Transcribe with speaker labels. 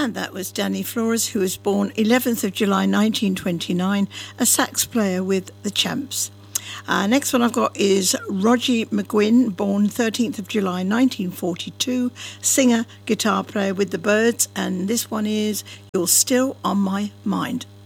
Speaker 1: And that was Danny Flores, who was born 11th of July 1929, a sax player with the Champs. Next one I've got is Roger McGuinn, born 13th of July 1942, singer, guitar player with the Byrds, and this one is You're Still on My Mind.